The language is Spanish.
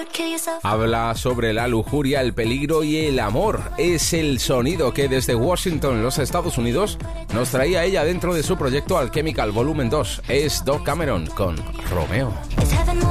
Habla sobre la lujuria, el peligro y el amor. Es el sonido que desde Washington, los Estados Unidos, nos traía ella dentro de su proyecto Alchemical Volumen 2. Es Doug Cameron con Romeo.